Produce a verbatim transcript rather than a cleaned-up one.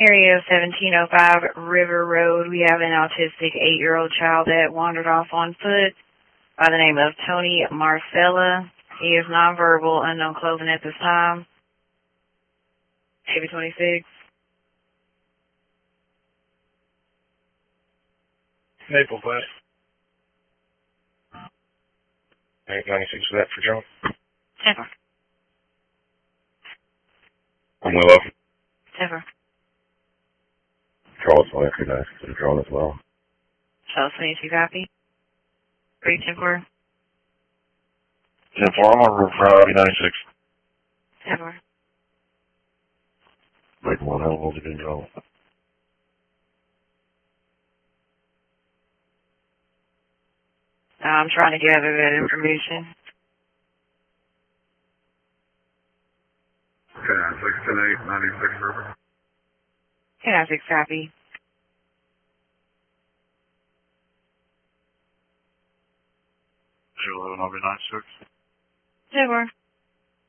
Area seventeen oh five River Road. We have an autistic eight-year-old child that wandered off on foot by the name of Tony Marcella. He is nonverbal, unknown clothing at this time. Maybe twenty-six. Maple Flat. eight ninety-six for that for John. Never. I'm Willow. Never. Charles will recognize the drone as well. Charles twenty-two copy. Three ten four. ten four, I'm on roof for eight ninety-six. Never. Make one, how old is it in drone? I'm trying to gather that information. ten six ten eight ninety-six River. Can I six copy? two eleven, I'll be ninety-six. Never.